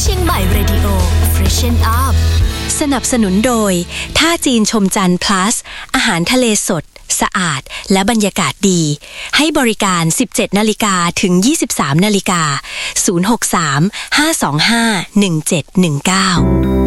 เชียงใหม่เรดิโอ Freshen Up สนับสนุนโดยท่าจีนชมจันทร์ plus อาหารทะเลสดสะอาดและบรรยากาศดีให้บริการ 17:00 นถึง 23:00 น063 525 1719